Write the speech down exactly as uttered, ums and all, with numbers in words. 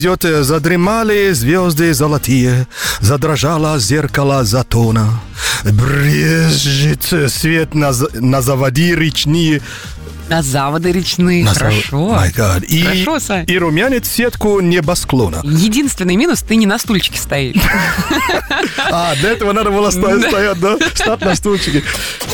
Идет, задремали звезды золотые, задрожало зеркало затона. Брежет свет на, на заводи речные. На заводы речные, На хорошо. зав... My и, Хорошо, Сань. И румянец сетку небосклона. Единственный минус, ты не на стульчике стоишь. А, для этого надо было стоять, да? Стать на стульчике.